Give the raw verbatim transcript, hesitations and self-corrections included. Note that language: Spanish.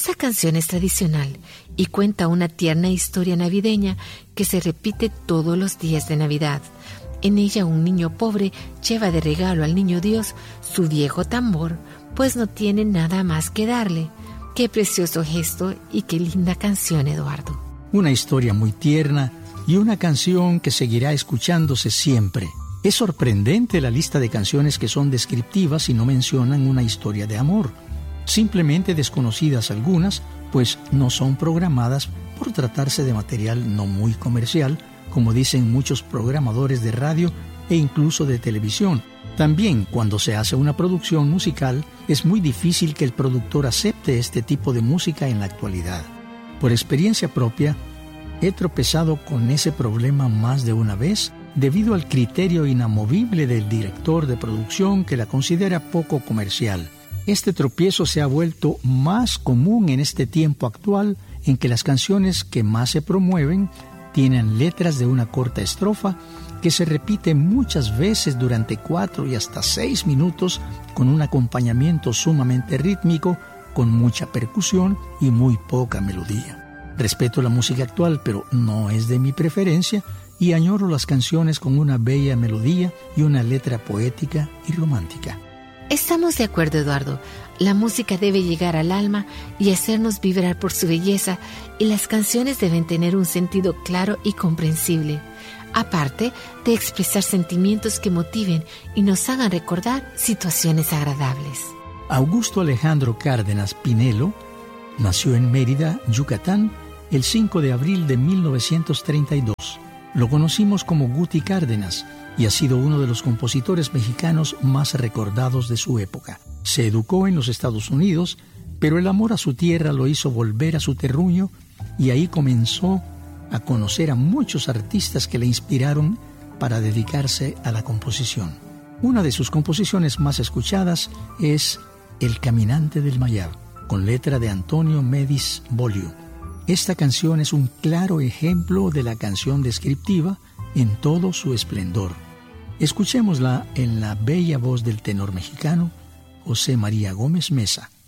Esta canción es tradicional y cuenta una tierna historia navideña que se repite todos los días de Navidad. En ella un niño pobre lleva de regalo al niño Dios su viejo tambor, pues no tiene nada más que darle. Qué precioso gesto y qué linda canción, Eduardo. Una historia muy tierna y una canción que seguirá escuchándose siempre. Es sorprendente la lista de canciones que son descriptivas y no mencionan una historia de amor. Simplemente desconocidas algunas, pues no son programadas por tratarse de material no muy comercial, como dicen muchos programadores de radio e incluso de televisión. También, cuando se hace una producción musical, es muy difícil que el productor acepte este tipo de música en la actualidad. Por experiencia propia, he tropezado con ese problema más de una vez debido al criterio inamovible del director de producción que la considera poco comercial. Este tropiezo se ha vuelto más común en este tiempo actual en que las canciones que más se promueven tienen letras de una corta estrofa que se repite muchas veces durante cuatro y hasta seis minutos con un acompañamiento sumamente rítmico, con mucha percusión y muy poca melodía. Respeto la música actual, pero no es de mi preferencia, y añoro las canciones con una bella melodía y una letra poética y romántica. Estamos de acuerdo, Eduardo. La música debe llegar al alma y hacernos vibrar por su belleza, y las canciones deben tener un sentido claro y comprensible, aparte de expresar sentimientos que motiven y nos hagan recordar situaciones agradables. Augusto Alejandro Cárdenas Pinelo nació en Mérida, Yucatán, el cinco de abril de mil novecientos treinta y dos. Lo conocimos como Guti Cárdenas y ha sido uno de los compositores mexicanos más recordados de su época. Se educó en los Estados Unidos, pero el amor a su tierra lo hizo volver a su terruño y ahí comenzó a conocer a muchos artistas que le inspiraron para dedicarse a la composición. Una de sus composiciones más escuchadas es El Caminante del Mayab, con letra de Antonio Medis Bolio. Esta canción es un claro ejemplo de la canción descriptiva en todo su esplendor. Escuchémosla en la bella voz del tenor mexicano José María Gómez Mesa.